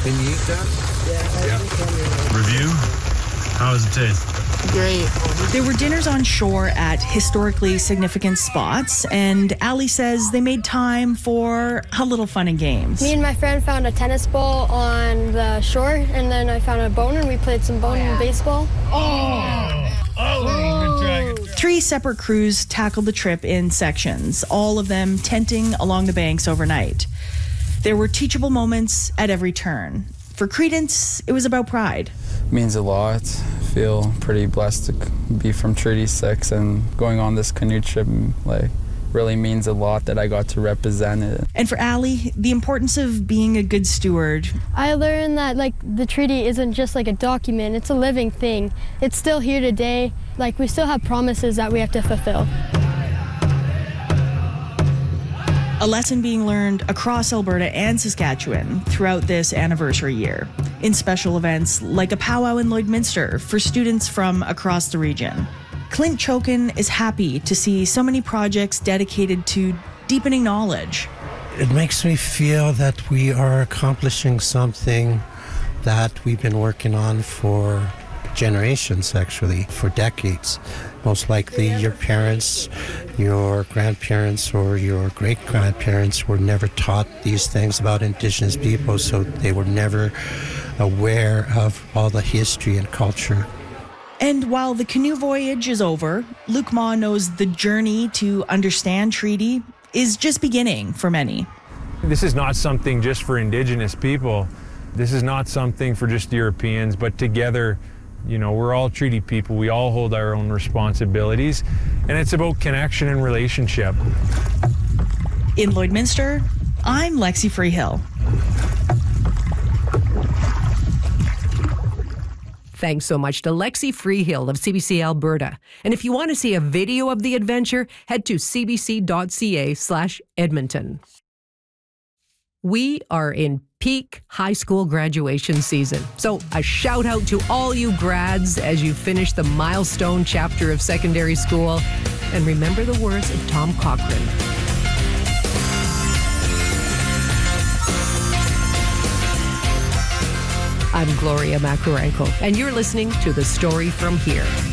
Can you eat that? Yeah. Review? How does it taste? Great. There were dinners on shore at historically significant spots, and Ali says they made time for a little fun and games. Me and my friend found a tennis ball on the shore, and then I found a bone, and we played some bone and baseball. Good dragon. 3 separate crews tackled the trip in sections, all of them tenting along the banks overnight. There were teachable moments at every turn. For Credence, it was about pride. Means a lot. Feel pretty blessed to be from Treaty 6, and going on this canoe trip really means a lot that I got to represent it. And for Ali, the importance of being a good steward. I learned that the treaty isn't just a document, it's a living thing. It's still here today. We still have promises that we have to fulfill. A lesson being learned across Alberta and Saskatchewan throughout this anniversary year, in special events like a powwow in Lloydminster for students from across the region. Clint Chokin is happy to see so many projects dedicated to deepening knowledge. It makes me feel that we are accomplishing something that we've been working on for generations, actually, for decades. Most likely your parents, your grandparents, or your great-grandparents were never taught these things about Indigenous people, so they were never aware of all the history and culture. And while the canoe voyage is over, Luc Ma knows the journey to understand treaty is just beginning for many. This is not something just for Indigenous people. This is not something for just Europeans, but together, we're all treaty people. We all hold our own responsibilities, and it's about connection and relationship. In Lloydminster, I'm Lexi Freehill. Thanks so much to Lexi Freehill of CBC Alberta. And if you want to see a video of the adventure, head to cbc.ca/Edmonton. We are in peak high school graduation season. So a shout out to all you grads as you finish the milestone chapter of secondary school. And remember the words of Tom Cochrane. I'm Gloria Macarenko, and you're listening to The Story From Here.